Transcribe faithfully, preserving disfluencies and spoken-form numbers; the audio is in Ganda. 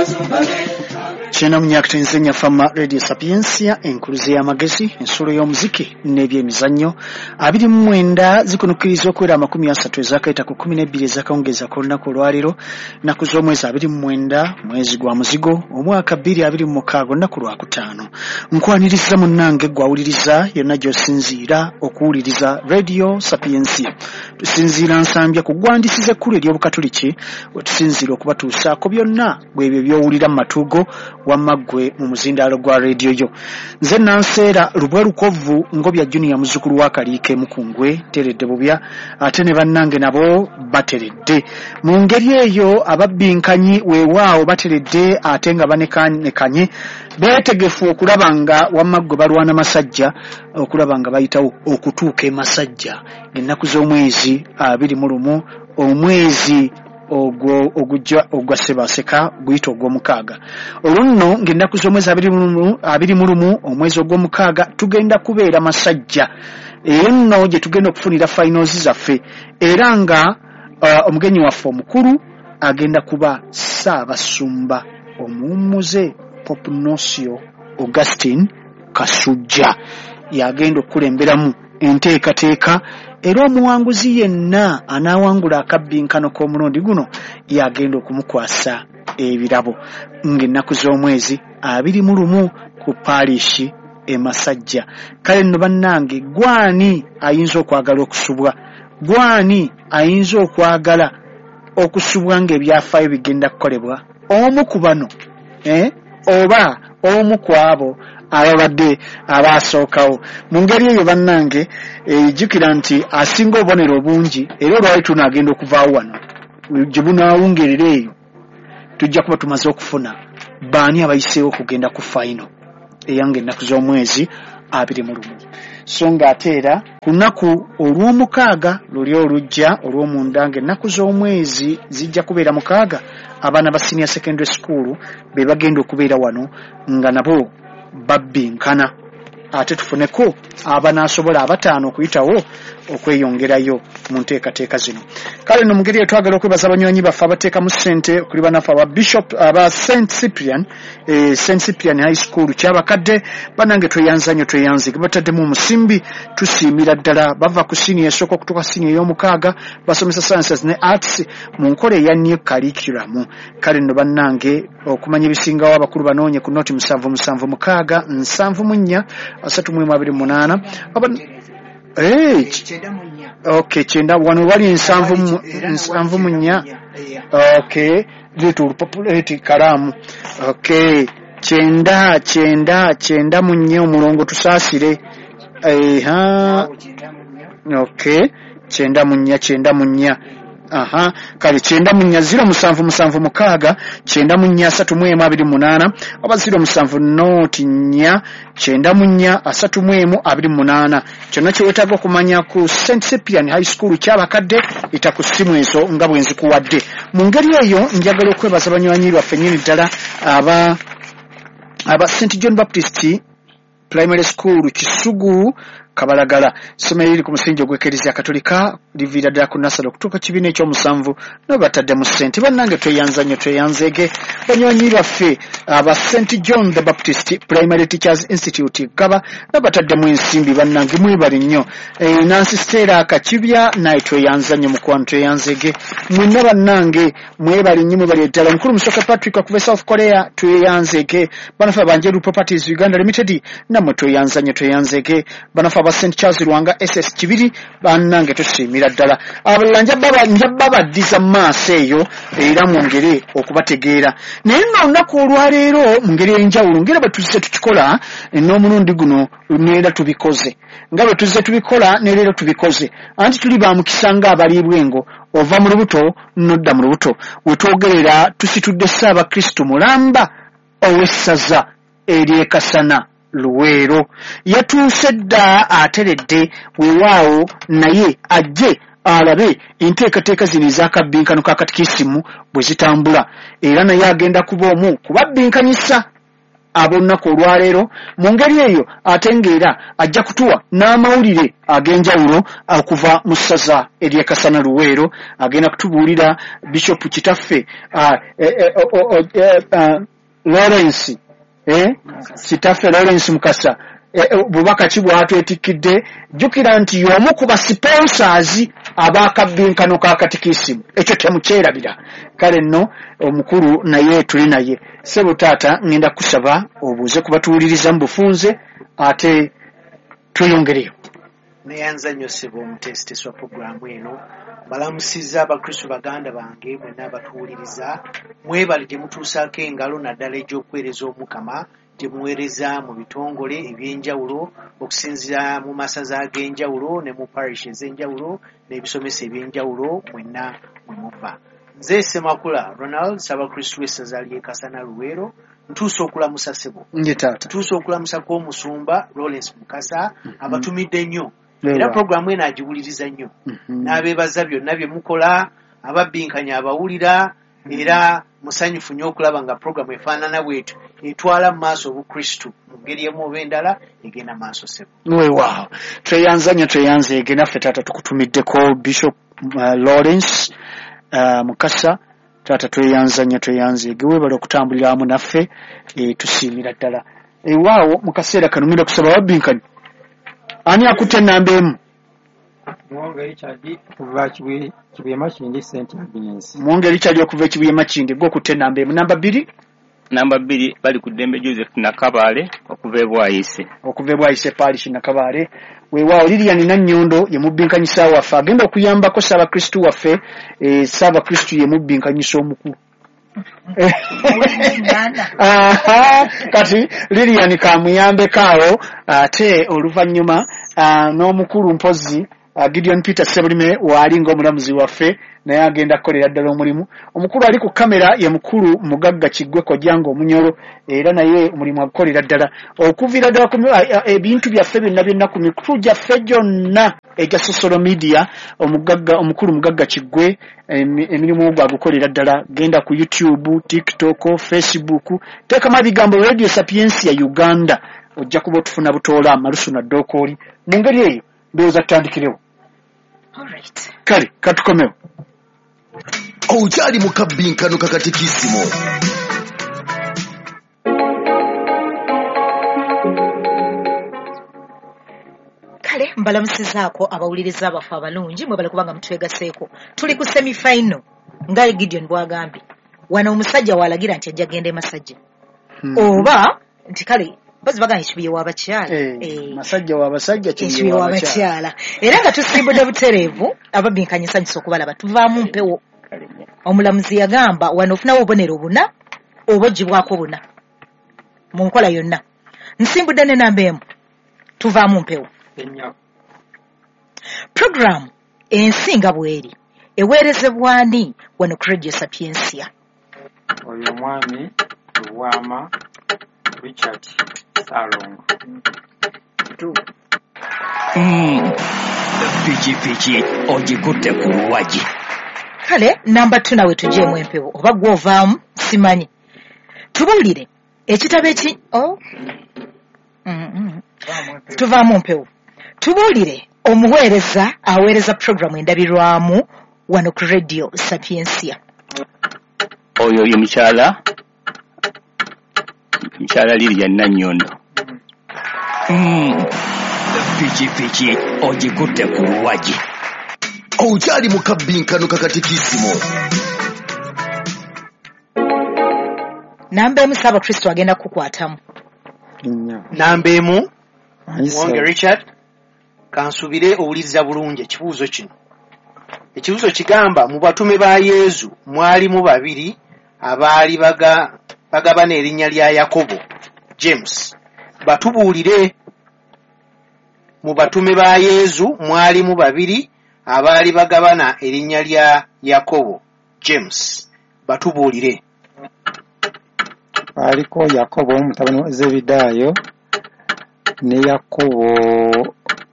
Chena mnyakta nzenya fama Radio Sapiensia enkuluze y'amagezi ensulo y'omuziki n'ebyemizannyo abiri mu mwenda zikunukiriza okwera amakumi asatu ezakaita ku kumi n'ebbiri ezakawungeza ku lunaku olwaleero nnaku z'omwezi abiri mu mwenda mwezi gwa muzigo omwaka bbiri abiri mu mukaaga olunaku lwakutaano nkwaniriza munnange gwawuliriza yonna gy'osinziira okuwuliriza Radio Sapiensia tusinziira nsambya ku ggwandisiza ekkulu ery'obukatoliki wetusinziira okubatuusaako byonna bwebyo by'owulira mu matuugo wamagwe mu muzindaalo gwa radio yo nze nanseera lubwe lukovu ngobya junior muzukulu wa Kaliike Mukungwe teredde bubya ate ne bannange nabo bateredde mu ngeri eyo ababinkanyi weewaawo bateredde ate nga banekanye beetegefu okulabanga wamagwe balwana masajja okulabanga bayitawo okutuuka emasajja ennaku z'omwezi abiri mu lumu omwezi ogwo ogujja ogwa Sebaseka guyita ogw'omukaaga olunno ng'ennaku z'omwezi abiri mu lumu omwezi ogw'omukaaga tugenda kubeera masajja eyo nno gye tugenda okufunira finals zaffe era nga uh, omugenyi waffe omukulu agenda kuba Ssaabasumba omuwummuze Pope Nosio Augustine Kasujja yagenda okukulemberamu enteekateeka era omuwanguzi yenna anaawangula akabbinkano k'omulundi guno yagenda okumukwasa ebirabo ng'ennaku z'omwezi abiri mu lumu ku paalishi e Masajja. Kale nno bannange gwani ayinza okwagala okusubwa gwani ayinza okwagala okusubwa ng'ebyafaayo bigenda kukolebwa omu ku bano eh? oba omu ku abo ababadde abaasookawo mu ngeri eyo bannange ejjukira nti asinga obubonero obungi era olwali tunaagenda okuvaawo wano gye bunaawungerera eyo tujja kuba tumaze okufuna baani abayiseewo okugenda ku fayino eyange ennaku z'omwezi abiri mu lumu so ng'ate era ku lunaku olw'omukaaga luli olujja olw'omunda ng'ennaku z'omwezi zijja kubeera mukaaga abaana ba senior secondary school be bagenda okubeera wano nga nabo babbinkana ate tufuneko abanaasobola abataano okuyitawo okweyongerayo mu nteekateeka zino. Kale no mugeri etwagala okwebaza abanywanyi baffe abateeka mu ssente okuli banafu aba Bishop aba Saint Cyprian eh, Saint Cyprian High School kyabakadde banange tweyanza nnyo tweyanzike bataddemu omusimbi tusiimira ddala bava ku senior esooka okutuuka senior ey'omukaaga basomesa sciences ne arts mu nkola eya new curriculum. Kale no bannange okumanya ebisingawo abakulu banoonye ku noti musanvu musanvu mukaaga nsanvu mu nnya asatu mu abiri mu munaana eh okay chenda wano wali nsanvu nsanvu mu nnya okay litu populate kalamu okay chenda chenda chenda mu nnya omulongo tusaasire eh ha okay chenda mu nnya chenda mu nnya aha kale chenda mu nnya ziro musanvu musanvu mukaaga chenda mu nnya asatu mu abiri mu munaana oba ziro musanvu noti nnya chenda mu nnya asatu mu abiri mu munaana kyonna kyewetaaga okumanya ku Saint Cyprian High School kyabakadde itakusimu ezo nga bwe nzikuwadde mu ngeri eyo njagala okwebaza banywanyi baffe nnyini ddala aba aba Saint John Baptist Primary School Kisugu Kabalagala somero liri ku musingi ogw'Eklezia Katolika liviira ddala ku nasalo okutuuka kibiina ekyomusanvu no batadde mu ssente bannange tweyanza nnyo tweyanzeege banywanyi baffe aba Saint John the Baptist Primary Teachers Institute Gaba no batadde mu ensimbi bannange mwebale nnyo e, Nancy Stella Kakibya naye tweyanza nnyo mukwano tweyanzeege mwenna bannange mwebale nnyo mwebale ddala mukulu Musoke Patrick okuva South Korea tweyanzeege banafe abanjeru Properties Uganda Limited namwe tweyanza nnyo tweyanzeege banafe aba Saint Charles Rwanga S S Kibiri bannange tusiimira ddala abalala njababa njababaddiza maaso eyo era mwongere okubategeera naye nno olunaku olwaleero mu ngeri enjawulo ngera bwe tuzze tukikola n'omulundi guno neera tubikoze nga bwe tuzze tubikola neera tubikoze anti tuli ba mukisa ng'abaliibwengo ova mu lubuto nodda mu lubuto wetwogerera tusitudde Ssaabakristu mulamba ow'essaza eryekasana Luweero yatuuse dda ateredde weewaawo naye ajje alabe enteekateeka zino ez'akabbinkano ka katikisimu bwe zitambula era naye agenda kuba omu kubabbinkanyisa abonako olwaleero mu ngeri eyo ate ng'era ajja kutuwa n'amawulire ag'enjawulo okuva mu ssaza ery'e Kasana Luweero. Agenda kutubuulira Bishop kitaffe Lawrence eh kitaffe Lawrence Mukasa bubaka ki bwatwetikidde. Jjukira nti y'omu ku basponsors ab'akabbinkano ka katikisimu, ekyo temukyerabira. Kale nno omukulu naye tuli naye. Ssebo taata ngenda kusaba obuuze kubatuuliriza mu bufunze ate tweyongereyo. Neyanza nnyo ssebo omutesitesi wa puroguramu eno. Balamusiza abakristo baganda bange mwenna abatuwuliriza. Mwebale gye mutuusaako engalo naddala egy'okuweereza Omukama, gye muweereza mu bitongole eby'enjawulo okusinziira mu masaza ag'enjawulo ne mu parish ez'enjawulo n'ebisomesa eby'enjawulo mwenna mwe muva. Nze Ssemakula Ronald Ssabakristu w'essaza ly'e Kasana Luweero ntuusa okulamusa ssebo. Nje taata. Ntuusa okulamusa kw'omusumba Lawrence Mukasa abatumidde nnyo. Era programu eno agiwuliriza nnyo. N'abeebaza byonna bye mukola, ababbinkanya abawulira, era musanyufu nnyo okulaba nga programu efaanana bw'etyo etwala mu maaso obukristu mu ngeri emu oba endala egenda maaso ssebo. Weewaawo. Tweyanza nnyo tweyanzeege naffe taata tukutumiddeko Bishop uh, Lawrence uh, Mukasa. Taata tweyanza nnyo tweyanzeege weebale okutambulira wamu naffe e, tusiimira ddala. Ewaawo mu kaseera kano ngenda kusaba babbinkanya. Ani akutte nnamba emu? Mwonge Richard kuva Kibuye Kibuye Makindi Saint Agnes. Mwonge Richard okuva Kibuye Makindi gwo kutte nnamba emu. Namba bbiri? Namba bbiri bali ku Ddembe Joseph Nakabaale okuva e Bwayise. Okuva e Bwayise parish Nakabaale. Weewaawo Lilian Nannyondo ye mubbinkanyisa waffe agenda okuyambako Ssaabakristu waffe e, Ssaabakristu ye mubbinkanyisa omukulu. Aha, kati Lilian kamuyambeko awo ate oluvannyuma n'omukulu mpozi Gideon Peter Sebulime waali ng'omulamuzi waffe naye agenda kukolera ddala omulimu. Omukulu ali ku kamera ye mukulu Mugagga Kiggwe Kojjango Omunyoro era naye omulimu agukolera ddala okuviira ddala ku ebintu byaffe byonna byonna ku mikulu gyaffe gyonna egya social media. Omugagga omukulu Mugagga Kiggwe emirimu gwa gukolera ddala. Genda ku YouTube, TikTok, Facebook, teekamu ebigambo Radio Sapiensia Uganda ojja kuba otufuna butoola malusu na ddokooli mu ngeri eyo ndowooza tutandikirewo. Alright. Kale katukomewo. Okyali mu kabbinkano ka katikisimo. Kale mbalamusizaako abawuliriza abafu abalungi mwe bali kubanga mutwegaseeko. Tuli ku semi final nga Gideon bwagambye. Wano omusajja walagira nti ajja genda Masajja. Hmm. Oba nti kale bazi baganye Kibuye w'abakyala. Eh, eh, Masajja w'abasajja Kibuye w'abakyala. Era nga tusimbudde butereevu ababbinkanyisa nsanyusa okubalaba tuvaamu mpewo. Omulamuzi yagamba wano ofunawo obubonero buna oba oggyibwako buna mu nkola yonna. Nsimbudde ne namba emu tuvaamu mpewo. Program ensinga bweri eweerezebwa ani wano ku Radio Sapiensia? Oyo mwami Luwama Richard Salongo. Mm. Piki piki ogikutte ku luwaji. Kale namba two nawe tujeemu empewo oba gw'ovaamu simanyi. Tubuulire ekitabo eki oh mm -hmm. Tuvaamu mpewo. Tubuulire omuweereza aweereza programu endabirwamu wano ku Radio Sapiensia. Oyo ye mukyala mukyala Lilian Nannyondo. Mm. Piki piki ogikutte ku luwaji. Okyali mu kabbinkano ka katikisimo. Namba emu Ssaabakristu agenda kukwatamu. Namba emu Mwonge Richard kansubire owuliriza bulungi ekibuuzo kino. Ekibuuzo kigamba mu batume ba Yesu mwalimu babiri abaali baga bagabana erinnya lya Yakobo James. Batubuulire mu batume ba Yesu mwalimu babiri abaali bagabana erinnya lya Yakobo James. Batubuulire. Aliko Yakobo mutabani wa Zebedaayo ne Yakobo